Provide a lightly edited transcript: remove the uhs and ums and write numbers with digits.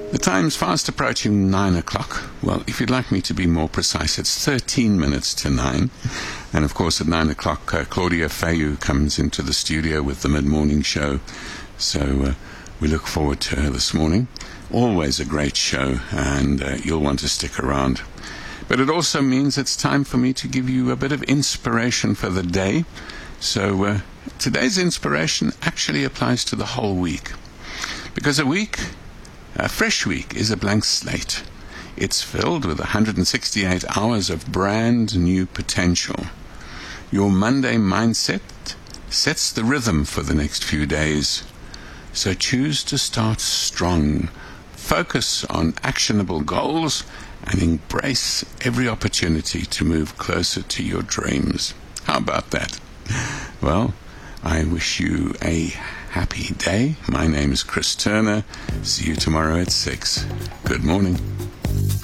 The time's fast approaching 9 o'clock. Well, if you'd like me to be more precise, it's 13 minutes to 9. And of course, at 9 o'clock, Claudia Fayu comes into the studio with the mid-morning show. So we look forward to her this morning. Always a great show, and you'll want to stick around. But it also means it's time for me to give you a bit of inspiration for the day. So today's inspiration actually applies to the whole week. Because a fresh week is a blank slate. It's filled with 168 hours of brand new potential. Your Monday mindset sets the rhythm for the next few days. So choose to start strong. Focus on actionable goals and embrace every opportunity to move closer to your dreams. How about that? Well, I wish you a happy day. My name is Chris Turner. See you tomorrow at 6. Good morning.